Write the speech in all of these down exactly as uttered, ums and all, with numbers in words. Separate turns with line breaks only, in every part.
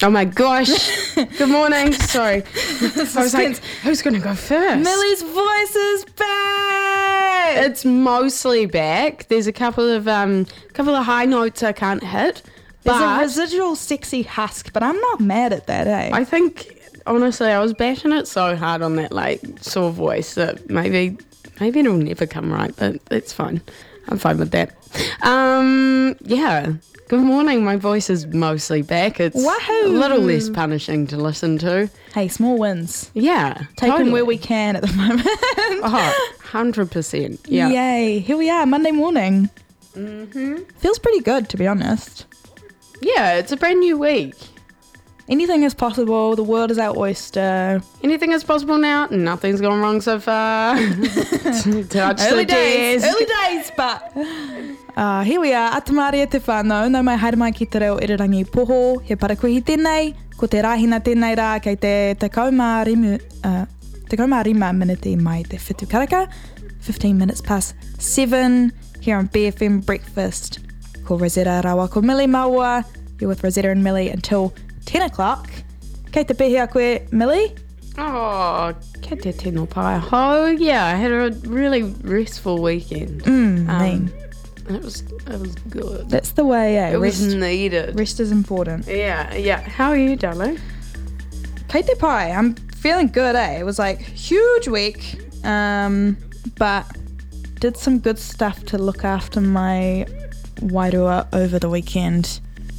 Oh my gosh. Good morning. Sorry. I was like, who's going to go first?
Millie's voice is back.
It's mostly back. There's a couple of um, couple of high notes I can't hit.
There's
but
a residual sexy husk, but I'm not mad at that, eh?
I think, honestly, I was bashing it so hard on that like sore voice that maybe maybe it'll never come right, but it's fine. I'm fine with that. Um, yeah. Good morning. My voice is mostly back. It's
Wahoo.
a little less punishing to listen to.
Hey, small wins.
Yeah.
Taking
totally.
where we can at the moment.
Oh, one hundred percent. Yeah.
Yay. Here we are, Monday morning.
Mm-hmm.
Feels pretty good, to be honest.
Yeah, it's a brand new week.
Anything is possible. The world is our oyster.
Anything is possible now. Nothing's gone wrong so far. Touch
Early
the
days.
desk.
Early days, but... Uh, here we are, Atamari e te whānau, nau mai haere mai ki te reo irirangi poho, he parakuhi tēnei, ko te rahina tēnei rā kei te tekau mā rimu, uh, tekau mā rima minute mai te whitu karaka, fifteen minutes past seven, here on B F M Breakfast. Ko Rosetta Rawa, ko Millie Maua, you're with Rosetta and Millie until ten o'clock. Kei te pehe a koe, Millie?
Oh, kei te tino pai ho. Yeah, I had a really restful weekend.
Mm,
Um,
mean.
It was, it was good.
That's the way, eh?
It
Rest,
was needed.
rest is important.
Yeah, yeah. How are you, darling?
Kei te pai, I'm feeling good, eh? It was like huge week, um, but did some good stuff to look after my wairua over the weekend.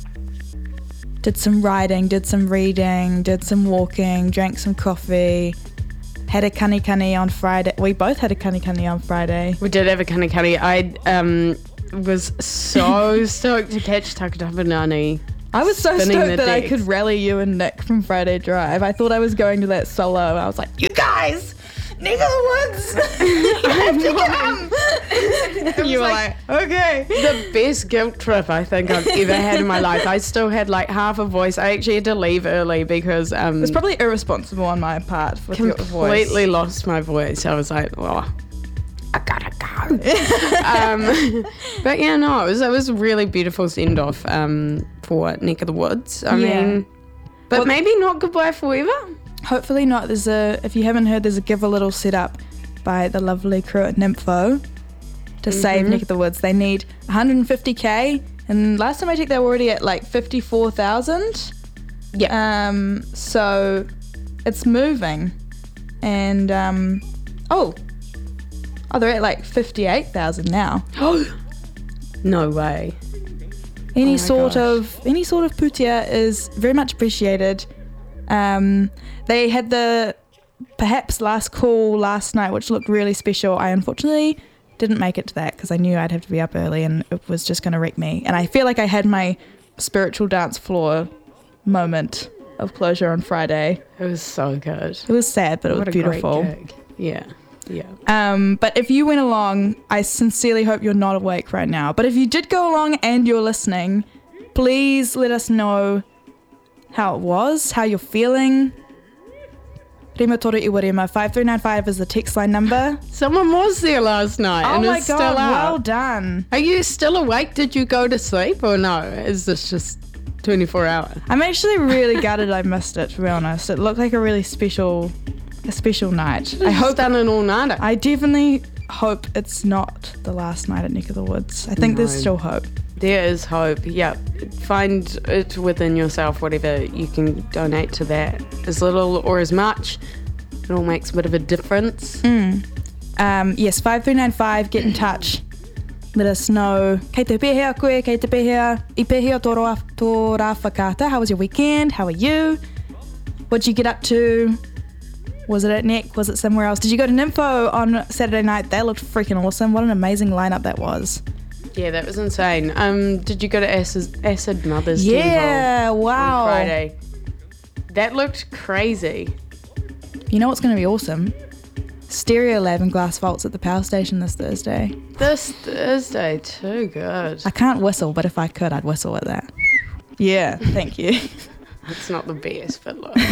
Did some riding, did some reading, did some walking, drank some coffee, had a kanikani on Friday. We both had a kanikani on Friday.
We did have a kanikani. I um was so stoked to catch Takatapanani.
I was so
Spinning
stoked
the
that I
decks.
could rally you and Nick from Friday Drive. I thought I was going to that solo. I was like, you guys, neck of the woods, you have to come.
You were
like, okay.
The best guilt trip I think I've ever had in my life. I still had like half a voice. I actually had to leave early because um,
It was probably irresponsible on my part with your voice.
completely lost my voice. I was like, oh, I gotta go. um, but yeah, no, it was it was a really beautiful send off um, for Neck of the Woods. I
Yeah.
mean, but
Well-
maybe not goodbye forever.
Hopefully not. There's a, if you haven't heard, there's a Give a Little set up by the lovely crew at Nympho to save Neck of the Woods. They need one hundred fifty K, and last time I checked, they were already at like fifty-four thousand.
Yeah.
Um, so it's moving, and um, oh, oh, they're at like fifty-eight thousand now.
No way.
Any
Oh my
sort
gosh.
of any sort of putia is very much appreciated. Um, they had the perhaps last call last night, which looked really special. I unfortunately didn't make it to that because I knew I'd have to be up early and it was just going to wreck me. And I feel like I had my spiritual dance floor moment of closure on Friday.
It was so good.
It was sad, but it
What
was
a great
beautiful.
gig. Yeah. Yeah.
Um, but if you went along, I sincerely hope you're not awake right now. But if you did go along and you're listening, please let us know how it was, how you're feeling. Rima toru iwa rima. five three nine five is the text line number.
Someone was there last night
Oh
and
my
is
god,
still
well
up.
done.
Are you still awake? Did you go to sleep or no? Is this just twenty-four hour?
I'm actually really gutted I missed it, to be honest. It looked like a really special, a special night. I hope
done an all-nighter.
I definitely hope it's not the last night at Neck of the Woods. I think there's
No.
still hope.
There is hope. Yeah. Find it within yourself, whatever you can donate to that. As little or as much. It all makes a bit of a difference.
Mm. Um, yes, five three nine five, get in touch. Let us know. Kei te pehea koe, kei te pehea. I pehea tō rā, tō rā whakata. How was your weekend? How are you? What'd you get up to? Was it at Neck? Was it somewhere else? Did you go to Nympho on Saturday night? They looked freaking awesome. What an amazing lineup that was.
Yeah, that was insane. Um, did you go to Acid, Acid Mother's
Yeah,
Temple
wow.
on Friday? That looked crazy.
You know what's going to be awesome? Stereo Lab and Glass Vaults at the Power Station this Thursday.
This Thursday, too good.
I can't whistle, but if I could, I'd whistle at that. Yeah, thank you.
It's not the best, but look.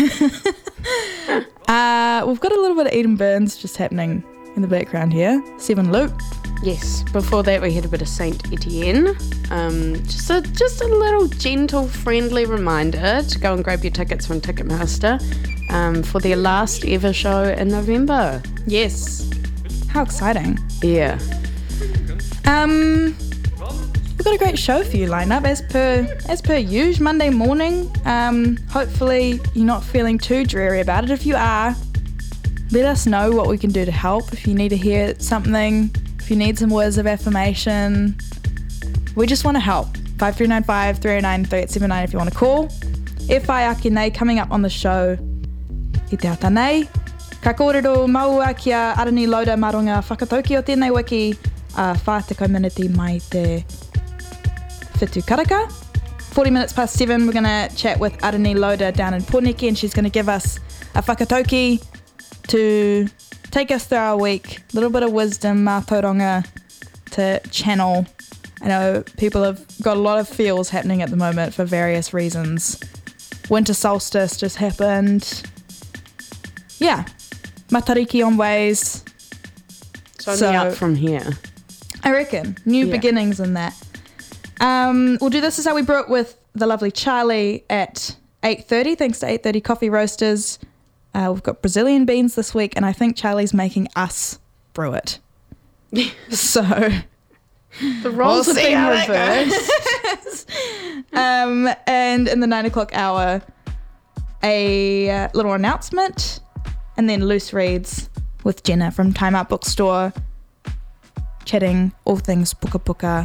uh, we've got a little bit of Eden Burns just happening in the background here. Seven Loop.
Yes, before that we had a bit of Saint Etienne. Um, just a just a little gentle, friendly reminder to go and grab your tickets from Ticketmaster um, for their last ever show in November.
Yes. How exciting.
Yeah.
Um, we've got a great show for you lined up as per as per usual Monday morning. Um, hopefully you're not feeling too dreary about it. If you are, let us know what we can do to help. If you need to hear something, if you need some words of affirmation, we just want to help. five three nine five, three oh nine, three eight seven nine if you want to call. E whai ake nei coming up on the show i te ata nei. Ka kōrero maua kia Arani Lauda Marunga whakatauki o tēnei wiki a uh, whātekau miniti mai te whitu karaka. forty minutes past seven, we're going to chat with Arani Lauda down in Pōneke, and she's going to give us a whakatauki to take us through our week. A little bit of wisdom, mātauranga to channel. I know people have got a lot of feels happening at the moment for various reasons. Winter solstice just happened. Yeah. Matariki on ways.
It's only up from here.
I reckon. New yeah. beginnings in that. Um, we'll do This Is How We Brew It with the lovely Charlie at eight thirty, thanks to eight thirty Coffee Roasters. Uh, we've got Brazilian beans this week, and I think Charlie's making us brew it. So
the roles we'll have been reversed.
um, and in the nine o'clock hour, a uh, little announcement, and then loose reads with Jenna from Time Out Bookstore, chatting all things puka puka.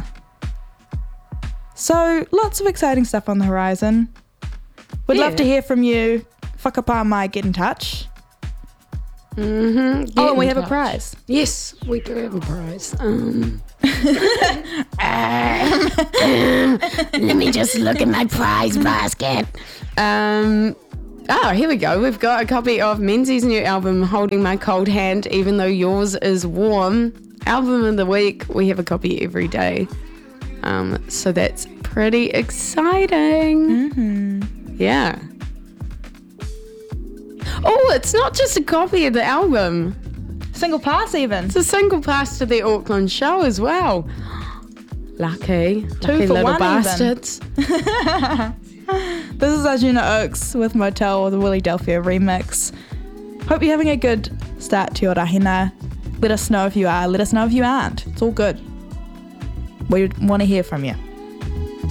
So lots of exciting stuff on the horizon. We'd yeah. love to hear from you. Whakapā mai, get in touch.
Mm-hmm.
Oh, and we have touch. a prize.
Yes, we do have a prize. Um, let me just look at my prize basket. Um, oh, here we go. We've got a copy of Menzies' new album, Holding My Cold Hand, Even Though Yours Is Warm. Album of the week. We have a copy every day. Um, so that's pretty exciting.
Mm-hmm.
Yeah. Oh, it's not just a copy of the album.
Single pass even.
It's a single pass to the Auckland show as well. Lucky.
Two
Lucky
for
little
one
bastards.
This is Arjuna Oaks with Motel, the Willie Delphia remix. Hope you're having a good start to your rahina. Let us know if you are. Let us know if you aren't. It's all good. We want to hear from you.